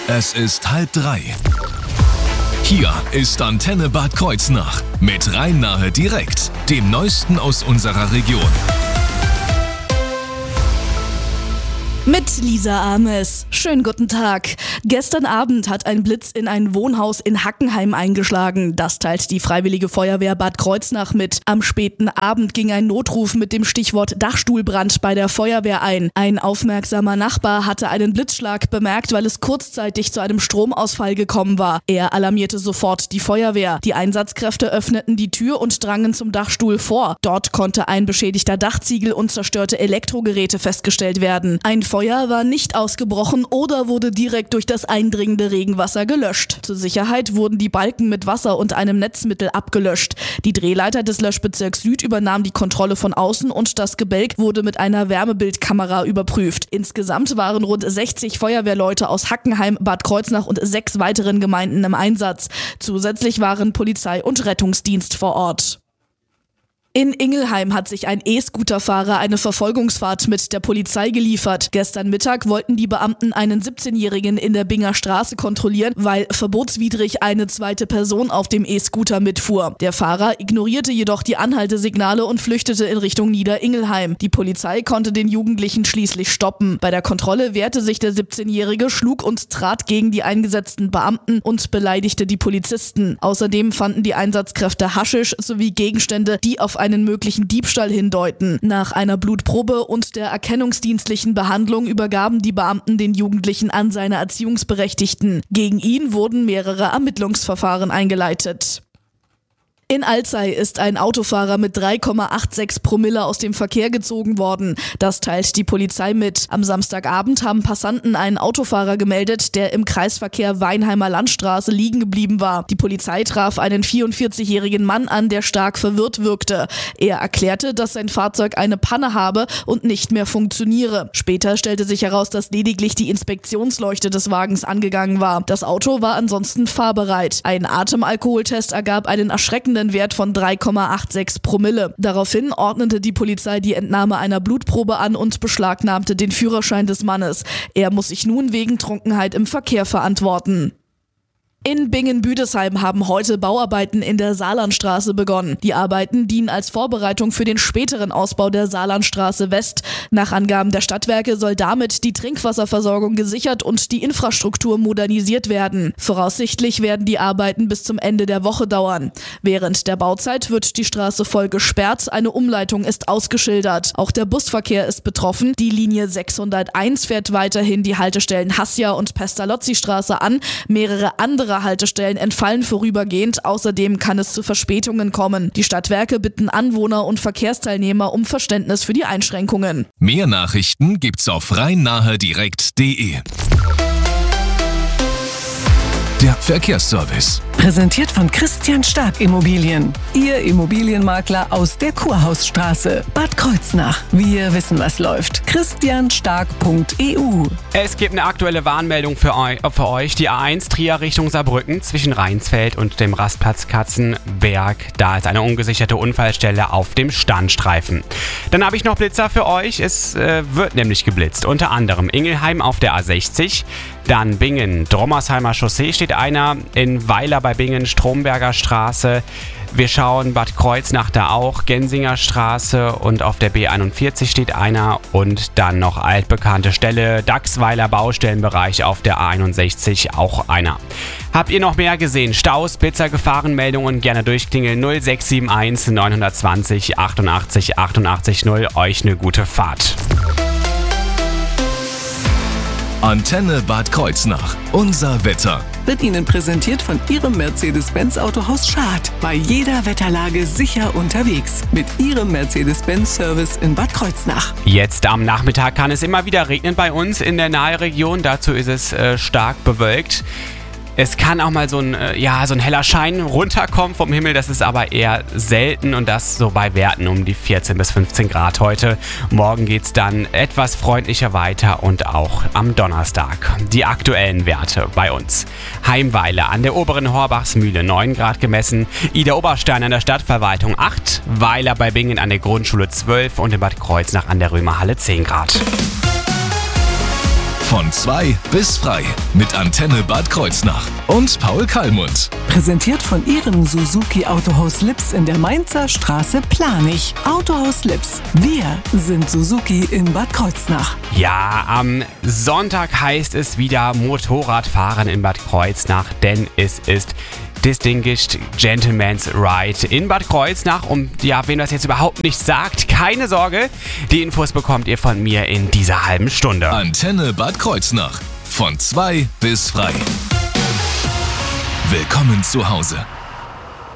Es ist 2:30. Hier ist Antenne Bad Kreuznach mit Rhein-Nahe direkt, dem Neuesten aus unserer Region. Mit Lisa Ames. Schönen guten Tag. Gestern Abend hat ein Blitz in ein Wohnhaus in Hackenheim eingeschlagen. Das teilt die Freiwillige Feuerwehr Bad Kreuznach mit. Am späten Abend ging ein Notruf mit dem Stichwort Dachstuhlbrand bei der Feuerwehr ein. Ein aufmerksamer Nachbar hatte einen Blitzschlag bemerkt, weil es kurzzeitig zu einem Stromausfall gekommen war. Er alarmierte sofort die Feuerwehr. Die Einsatzkräfte öffneten die Tür und drangen zum Dachstuhl vor. Dort konnte ein beschädigter Dachziegel und zerstörte Elektrogeräte festgestellt werden. Ein Feuer war nicht ausgebrochen oder wurde direkt durch das eindringende Regenwasser gelöscht. Zur Sicherheit wurden die Balken mit Wasser und einem Netzmittel abgelöscht. Die Drehleiter des Löschbezirks Süd übernahm die Kontrolle von außen und das Gebälk wurde mit einer Wärmebildkamera überprüft. Insgesamt waren rund 60 Feuerwehrleute aus Hackenheim, Bad Kreuznach und 6 weiteren Gemeinden im Einsatz. Zusätzlich waren Polizei und Rettungsdienst vor Ort. In Ingelheim hat sich ein E-Scooter-Fahrer eine Verfolgungsfahrt mit der Polizei geliefert. Gestern Mittag wollten die Beamten einen 17-Jährigen in der Binger Straße kontrollieren, weil verbotswidrig eine zweite Person auf dem E-Scooter mitfuhr. Der Fahrer ignorierte jedoch die Anhaltesignale und flüchtete in Richtung Nieder-Ingelheim. Die Polizei konnte den Jugendlichen schließlich stoppen. Bei der Kontrolle wehrte sich der 17-Jährige, schlug und trat gegen die eingesetzten Beamten und beleidigte die Polizisten. Außerdem fanden die Einsatzkräfte Haschisch sowie Gegenstände, die auf einen möglichen Diebstahl hindeuten. Nach einer Blutprobe und der erkennungsdienstlichen Behandlung übergaben die Beamten den Jugendlichen an seine Erziehungsberechtigten. Gegen ihn wurden mehrere Ermittlungsverfahren eingeleitet. In Alzey ist ein Autofahrer mit 3,86 Promille aus dem Verkehr gezogen worden. Das teilt die Polizei mit. Am Samstagabend haben Passanten einen Autofahrer gemeldet, der im Kreisverkehr Weinheimer Landstraße liegen geblieben war. Die Polizei traf einen 44-jährigen Mann an, der stark verwirrt wirkte. Er erklärte, dass sein Fahrzeug eine Panne habe und nicht mehr funktioniere. Später stellte sich heraus, dass lediglich die Inspektionsleuchte des Wagens angegangen war. Das Auto war ansonsten fahrbereit. Ein Atemalkoholtest ergab einen erschreckenden Wert von 3,86 Promille. Daraufhin ordnete die Polizei die Entnahme einer Blutprobe an und beschlagnahmte den Führerschein des Mannes. Er muss sich nun wegen Trunkenheit im Verkehr verantworten. In Bingen-Büdesheim haben heute Bauarbeiten in der Saarlandstraße begonnen. Die Arbeiten dienen als Vorbereitung für den späteren Ausbau der Saarlandstraße West. Nach Angaben der Stadtwerke soll damit die Trinkwasserversorgung gesichert und die Infrastruktur modernisiert werden. Voraussichtlich werden die Arbeiten bis zum Ende der Woche dauern. Während der Bauzeit wird die Straße voll gesperrt, eine Umleitung ist ausgeschildert. Auch der Busverkehr ist betroffen. Die Linie 601 fährt weiterhin die Haltestellen Hassia und Pestalozzi-Straße an. Mehrere andere Haltestellen entfallen vorübergehend, außerdem kann es zu Verspätungen kommen. Die Stadtwerke bitten Anwohner und Verkehrsteilnehmer um Verständnis für die Einschränkungen. Mehr Nachrichten gibt's auf rhein-nahe-direkt.de. Der Verkehrsservice. Präsentiert von Christian Stark Immobilien. Ihr Immobilienmakler aus der Kurhausstraße, Bad Kreuznach. Wir wissen, was läuft. christianstark.eu. Es gibt eine aktuelle Warnmeldung für euch. Die A1 Trier Richtung Saarbrücken zwischen Rheinsfeld und dem Rastplatz Katzenberg. Da ist eine ungesicherte Unfallstelle auf dem Standstreifen. Dann habe ich noch Blitzer für euch. Es wird nämlich geblitzt. Unter anderem Ingelheim auf der A60. Dann Bingen, Drommersheimer Chaussee steht einer. In Weiler bei Bingen, Stromberger Straße. Wir schauen Bad Kreuznach da auch, Gensinger Straße und auf der B41 steht einer und dann noch altbekannte Stelle, Dachsweiler Baustellenbereich auf der A61 auch einer. Habt ihr noch mehr gesehen? Staus, Blitzer, Gefahrenmeldungen gerne durchklingeln 0671 920 88 88 0. Euch eine gute Fahrt. Antenne Bad Kreuznach. Unser Wetter. Wird Ihnen präsentiert von Ihrem Mercedes-Benz Autohaus Schad. Bei jeder Wetterlage sicher unterwegs. Mit Ihrem Mercedes-Benz-Service in Bad Kreuznach. Jetzt am Nachmittag kann es immer wieder regnen bei uns in der Naheregion. Dazu ist es stark bewölkt. Es kann auch mal so ein heller Schein runterkommen vom Himmel, das ist aber eher selten und das so bei Werten um die 14 bis 15 Grad heute. Morgen geht's dann etwas freundlicher weiter und auch am Donnerstag. Die aktuellen Werte bei uns. Heimweiler an der oberen Horbachsmühle 9 Grad gemessen, Ida Oberstein an der Stadtverwaltung 8, Weiler bei Bingen an der Grundschule 12 und in Bad Kreuznach an der Römerhalle 10 Grad. Von 2 bis frei mit Antenne Bad Kreuznach und Paul Kallmund. Präsentiert von Ihrem Suzuki Autohaus Lips in der Mainzer Straße Planich. Autohaus Lips. Wir sind Suzuki in Bad Kreuznach. Ja, am Sonntag heißt es wieder Motorradfahren in Bad Kreuznach, denn es ist Distinguished Gentleman's Ride in Bad Kreuznach. Und ja, wen das jetzt überhaupt nicht sagt, keine Sorge, die Infos bekommt ihr von mir in dieser halben Stunde. Antenne Bad Kreuznach. Von 2 bis frei. Willkommen zu Hause.